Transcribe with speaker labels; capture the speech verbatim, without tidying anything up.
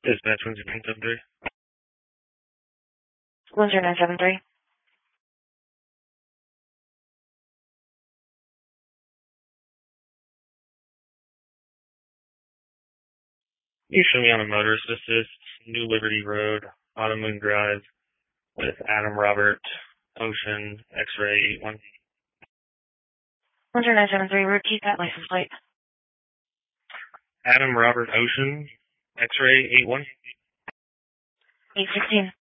Speaker 1: Dispatch one zero nine seven three.
Speaker 2: one zero nine seven three.
Speaker 1: You show me on a motorist assist, New Liberty Road, Autumn Moon Drive, with Adam Robert Ocean, X-ray eight one.
Speaker 2: one zero nine seven three, repeat that license plate.
Speaker 1: Adam Robert Ocean, X-ray eight one.
Speaker 2: eight sixteen.